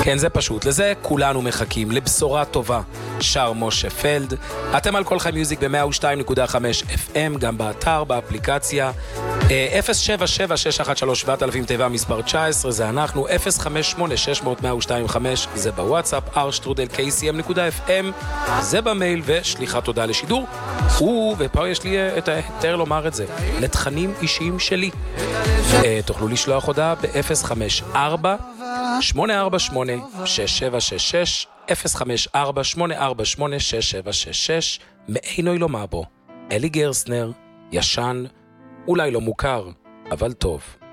כן, זה פשוט. לזה כולנו מחכים. לבשורה טובה. שר משה פלד. אתם על כל חי מיוזיק ב-102.5 FM, גם באתר, באפליקציה. 077-613-7000 תיבה מספר 19, זה אנחנו. 058-600-102.5, זה בוואטסאפ. r@kcm.fm, זה במייל, ושליחת תודה לשידור. ופה יש לי את ההיתר לומר את זה, לתכנים אישיים שלי. תוכלו לשלוח הודעה ב-054-848-6766, 054-848-6766, מעינוי לא מבו. אלי גרסנר, ישן, אולי לא מוכר, אבל טוב.